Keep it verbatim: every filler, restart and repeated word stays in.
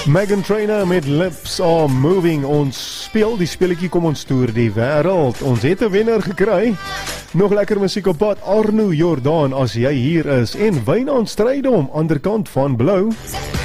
Meghan Trainor met Lips Are Moving. Ons speel die speletjie Kom ons toer die wêreld. Ons het 'n wenner gekry. Nog lekker musiek op pad. Arno Jordaan, as jy hier is. En Wynand Strydom, ander kant van blou.